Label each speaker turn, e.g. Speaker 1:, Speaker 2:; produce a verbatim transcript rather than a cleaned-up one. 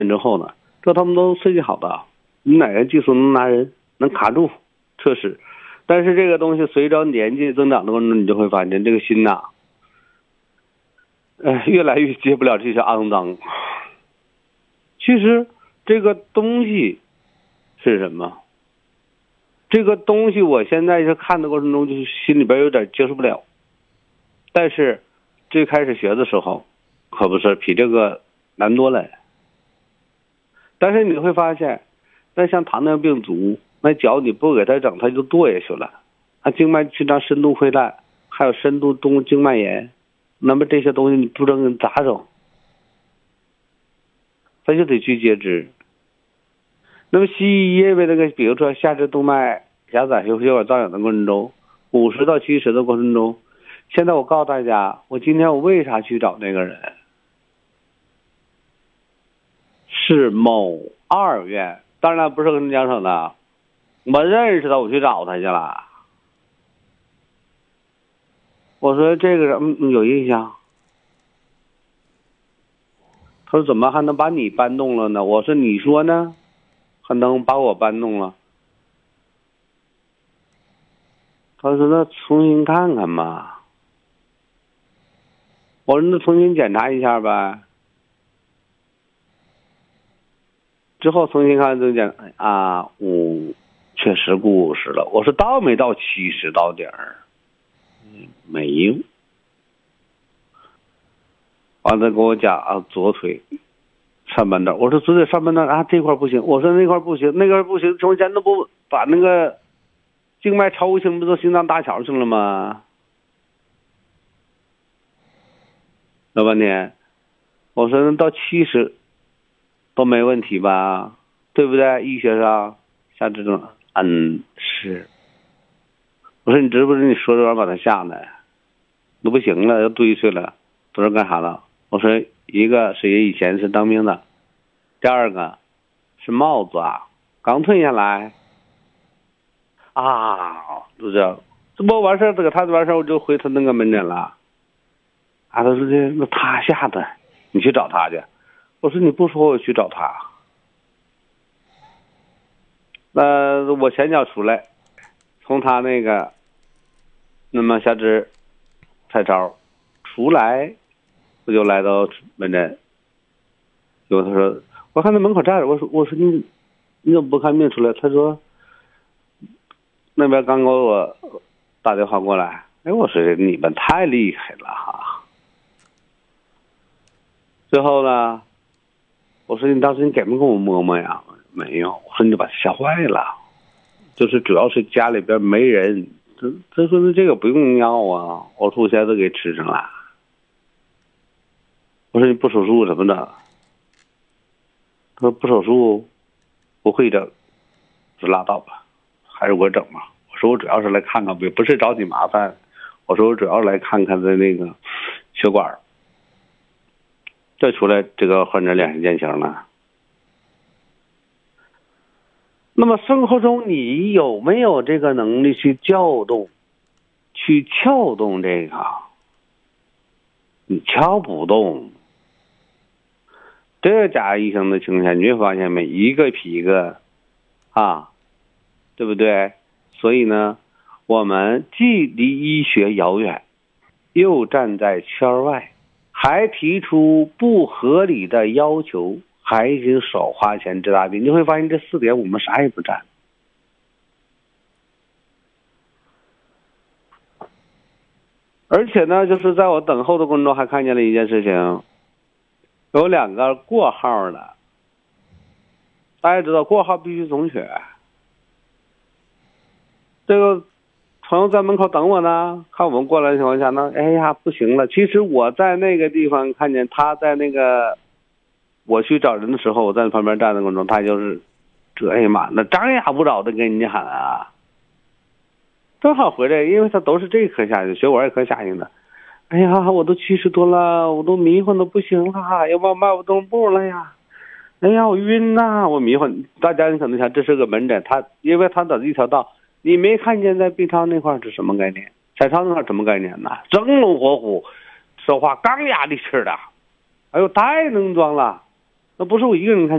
Speaker 1: 之后呢，这他们都设计好的，你哪个技术能拿人，能卡住测试。但是这个东西随着年纪增长的过程中，你就会发现这个心呐、呃，越来越接不了这些肮脏。其实这个东西是什么？这个东西我现在是看的过程中，就是心里边有点接受不了。但是最开始学的时候，可不是比这个难多了。但是你会发现，那像糖尿病足，那脚你不给他整，他就跺下去了。他静脉曲张、深度溃烂，还有深度动静脉炎，那么这些东西你不整咋整？他就得去截肢。那么西医认为那个，比如说下肢动脉狭窄血管造影的过程中，五十到七十的过程中，现在我告诉大家，我今天我为啥去找那个人？是某二院，当然不是跟江省的，我认识他，我去找他去了。我说这个人嗯有印象。他说怎么还能把你搬动了呢？我说你说呢？还能把我搬动了？他说那重新看看嘛。我说那重新检查一下呗。之后重新看就检啊，五确实过世了。我说到没到七十到点儿？嗯，没有。完了跟我讲啊，左腿上半段。我说左腿上半段啊，这块不行。我说那块不行，那块不行。中间那不把那个静脉抽清，不都心脏搭桥去了吗？老半天，我说那到七十都没问题吧？对不对？医学上像这种，嗯，是。我说你知不知你说这玩意儿把他吓的都不行了，要堆碎了，都是干啥了？我说一个是也以前是当兵的，第二个是帽子啊，刚退下来啊，就这样，这不完事儿，这个他完事儿我就回他那个门诊了。啊，他说这那他吓的，你去找他去。我说你不说我去找他。那我前脚出来，从他那个那么下肢彩超出来，我就来到门诊。结果他说，我看他门口站着，我说我说你你怎么不看病出来？他说那边刚给我打电话过来。哎，我说你们太厉害了哈。最后呢，我说你当时你给没给我摸摸呀？没有。我说你就把他吓坏了，就是主要是家里边没人。他他说那这个不用药啊，我说我现在都给吃上了。我说你不手术怎么整？他说不手术不会整，就拉倒吧，还是我整吧。我说我主要是来看看，不是找你麻烦。我说我主要来看看他那个血管。这出来这个患者脸上见形了。那么生活中你有没有这个能力去调动去撬动这个？你撬不动。这个假医生的情况下，你会发现每一个比一个啊，对不对？所以呢，我们既离医学遥远，又站在圈外，还提出不合理的要求，还是少花钱治大病。你会发现这四点我们啥也不占。而且呢，就是在我等候的过程中还看见了一件事情，有两个过号的。大家知道过号必须总取。这个朋友在门口等我呢，看我们过来的情况下呢，哎呀不行了。其实我在那个地方看见他在那个我去找人的时候，我在旁边站的过程中，他就是这哎呀妈，那张牙舞爪的跟人家喊啊。正好回来，因为他都是这科下去，血管外科下去的。哎呀，我都七十多了，我都迷糊的不行了，要不要迈不动步了呀？哎呀，我晕呐、啊，我迷糊。大家你可能想，这是个门诊，他因为他走一条道，你没看见在 B 超那块是什么概念？彩超那块什么概念呢？生龙活虎，说话钢牙的气的，哎呦，太能装了。 那不是我一个人看见。